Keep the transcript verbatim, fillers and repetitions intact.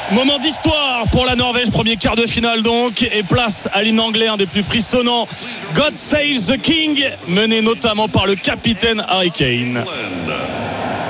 Moment d'histoire pour la Norvège, premier quart de finale donc, et place à l'hymne anglais, un des plus frissonnants, God Save the King, mené notamment par le capitaine Harry Kane.